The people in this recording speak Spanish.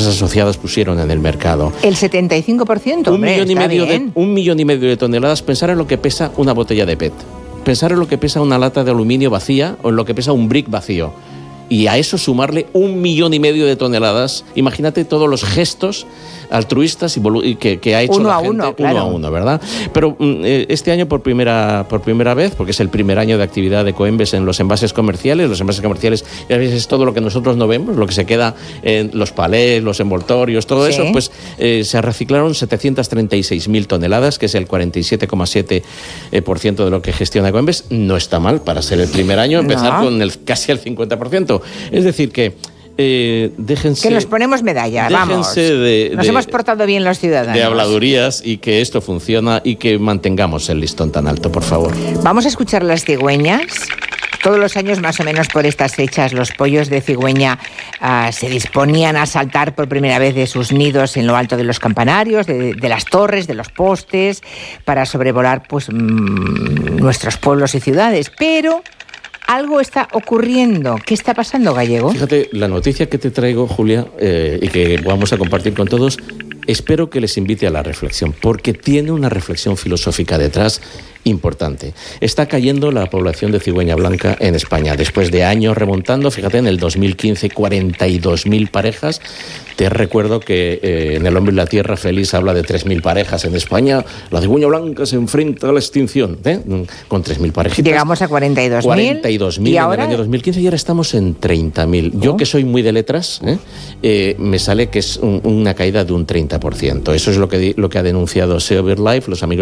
empresas asociadas pusieron en el mercado. El 75%, hombre, un millón y medio de toneladas. Pensar en lo que pesa una botella de PET. Pensar en lo que pesa una lata de aluminio vacía o en lo que pesa un brick vacío. Y a eso sumarle 1,5 millones de toneladas. Imagínate todos los gestos altruistas que ha hecho la gente uno a uno, ¿verdad? Pero este año por primera vez, porque es el primer año de actividad de Coembes en los envases comerciales. Los envases comerciales a veces es todo lo que nosotros no vemos, lo que se queda en los palés, los envoltorios, todo eso, pues se reciclaron 736.000 toneladas, que es el 47,7% de lo que gestiona Coembes. No está mal para ser el primer año, empezar con casi el 50%. Es decir que déjense... Que nos ponemos medalla, vamos. Nos hemos portado bien los ciudadanos. De habladurías y que esto funciona y que mantengamos el listón tan alto, por favor. Vamos a escuchar las cigüeñas. Todos los años, más o menos por estas fechas, los pollos de cigüeña se disponían a saltar por primera vez de sus nidos en lo alto de los campanarios, de las torres, de los postes, para sobrevolar pues nuestros pueblos y ciudades. Pero algo está ocurriendo. ¿Qué está pasando, Gallego? Fíjate, la noticia que te traigo, Julia, y que vamos a compartir con todos, espero que les invite a la reflexión, porque tiene una reflexión filosófica detrás importante. Está cayendo la población de cigüeña blanca en España. Después de años remontando, fíjate, en el 2015, 42.000 parejas. Te recuerdo que en El hombre y la tierra, Félix habla de 3.000 parejas en España. La cigüeña blanca se enfrenta a la extinción, con 3.000 parejitas. Llegamos a 42.000. 42.000 en el año 2015 y ahora estamos en 30.000. Yo, que soy muy de letras, me sale que es una caída de un 30%. Eso es lo que ha denunciado Sea BirdLife, los amigos